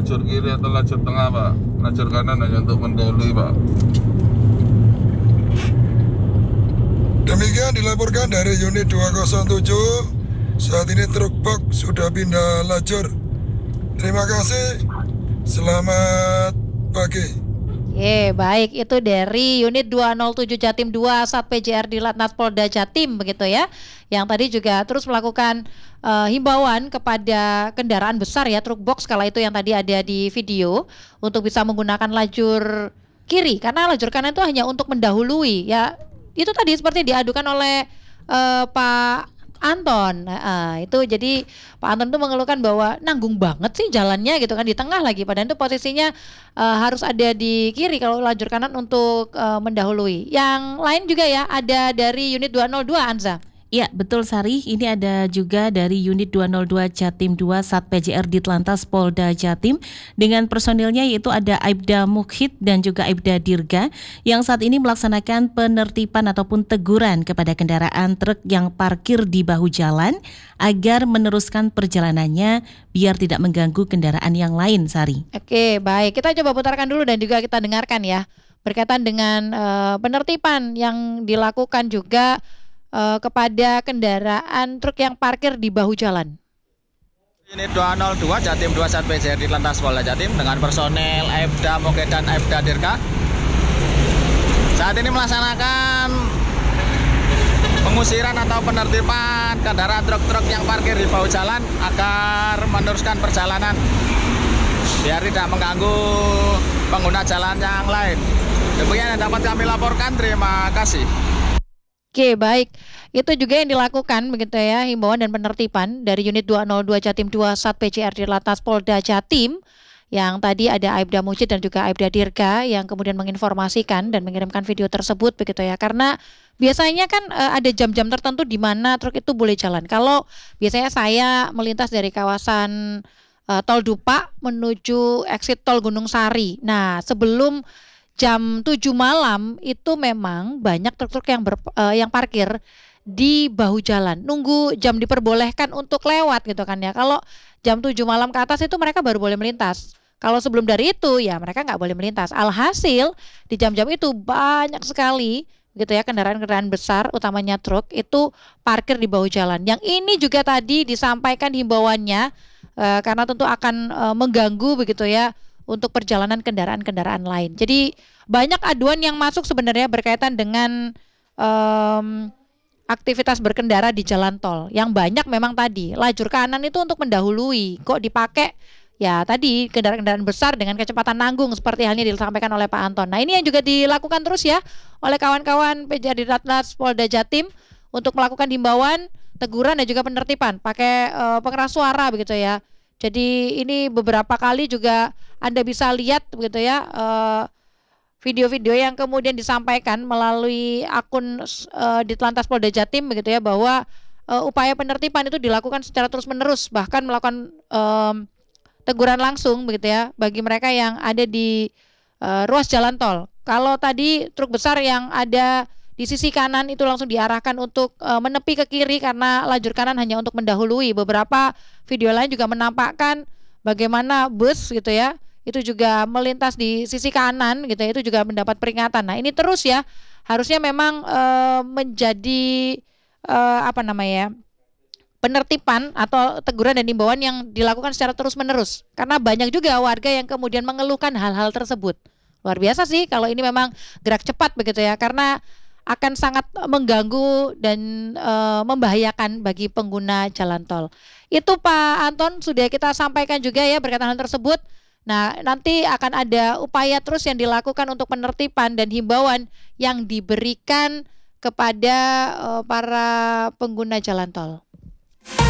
lajur kiri atau lajur tengah Pak. Lajur kanan hanya untuk mendahului Pak. Demikian dilaporkan dari unit 207. Saat ini truk box sudah pindah lajur. Terima kasih. Selamat pagi. Baik, itu dari unit 207 Jatim 2 Sat PJR di Latnas Polda Jatim begitu ya. Yang tadi juga terus melakukan himbauan kepada kendaraan besar ya, truk box kala itu yang tadi ada di video, untuk bisa menggunakan lajur kiri karena lajur kanan itu hanya untuk mendahului ya. Itu tadi seperti diadukan oleh Pak Anton. Itu jadi Pak Anton tuh mengeluhkan bahwa nanggung banget sih jalannya gitu kan, di tengah lagi, padahal itu posisinya harus ada di kiri kalau lajur kanan untuk mendahului. Yang lain juga ya, ada dari unit 202 Anza. Ya, betul Sari. Ini ada juga dari unit 202 Jatim 2 Sat PJR Ditlantas Polda Jatim dengan personilnya, yaitu ada Aibda Mukhid dan juga Aibda Dirga yang saat ini melaksanakan penertiban ataupun teguran kepada kendaraan truk yang parkir di bahu jalan agar meneruskan perjalanannya biar tidak mengganggu kendaraan yang lain, Sari. Oke, baik. Kita coba putarkan dulu dan juga kita dengarkan ya berkaitan dengan penertiban yang dilakukan juga kepada kendaraan truk yang parkir di bahu jalan. Unit 202 Jatim 2 Sat PJR di Lantas Polda Jatim dengan personel Aibda Mukhid dan Aibda Dirga saat ini melaksanakan pengusiran atau penertiban kendaraan truk-truk yang parkir di bahu jalan agar meneruskan perjalanan biar tidak mengganggu pengguna jalan yang lain. Demikian yang dapat kami laporkan, terima kasih. Oke, baik. Itu juga yang dilakukan begitu ya, himbauan dan penertiban dari unit 202 Jatim 2 Sat PJR di Lantas Polda Jatim. Yang tadi ada Aibda Mukhid dan juga Aibda Dirga yang kemudian menginformasikan dan mengirimkan video tersebut begitu ya. Karena biasanya kan ada jam-jam tertentu di mana truk itu boleh jalan. Kalau biasanya saya melintas dari kawasan Tol Dupak menuju exit Tol Gunung Sari. Nah, sebelum jam 7 malam itu memang banyak truk-truk yang parkir di bahu jalan, nunggu jam diperbolehkan untuk lewat gitu kan ya. Kalau jam 7 malam ke atas itu mereka baru boleh melintas. Kalau sebelum dari itu ya mereka nggak boleh melintas. Alhasil di jam-jam itu banyak sekali gitu ya kendaraan-kendaraan besar utamanya truk itu parkir di bahu jalan. Yang ini juga tadi disampaikan himbauannya karena tentu akan mengganggu begitu ya untuk perjalanan kendaraan-kendaraan lain. Jadi banyak aduan yang masuk sebenarnya berkaitan dengan aktivitas berkendara di jalan tol. Yang banyak memang tadi lajur kanan itu untuk mendahului, kok dipakai ya tadi kendaraan-kendaraan besar dengan kecepatan nanggung seperti halnya disampaikan oleh Pak Anton. Nah, ini yang juga dilakukan terus ya oleh kawan-kawan PJR di Latnas Polda Jatim untuk melakukan himbauan, teguran dan juga penertiban pakai pengeras suara begitu ya. Jadi ini beberapa kali juga Anda bisa lihat begitu ya video-video yang kemudian disampaikan melalui akun Ditlantas Polda Jatim begitu ya, bahwa upaya penertiban itu dilakukan secara terus-menerus, bahkan melakukan teguran langsung begitu ya bagi mereka yang ada di ruas jalan tol. Kalau tadi truk besar yang ada di sisi kanan itu langsung diarahkan untuk menepi ke kiri karena lajur kanan hanya untuk mendahului. Beberapa video lain juga menampakkan bagaimana bus gitu ya, itu juga melintas di sisi kanan gitu ya, itu juga mendapat peringatan. Nah, ini terus ya, harusnya memang menjadi penertiban atau teguran dan himbauan yang dilakukan secara terus-menerus. Karena banyak juga warga yang kemudian mengeluhkan hal-hal tersebut. Luar biasa sih kalau ini memang gerak cepat begitu ya, karena akan sangat mengganggu dan membahayakan bagi pengguna jalan tol. Itu Pak Anton sudah kita sampaikan juga ya berkaitan hal tersebut. Nah, nanti akan ada upaya terus yang dilakukan untuk penertiban dan himbauan yang diberikan kepada para pengguna jalan tol.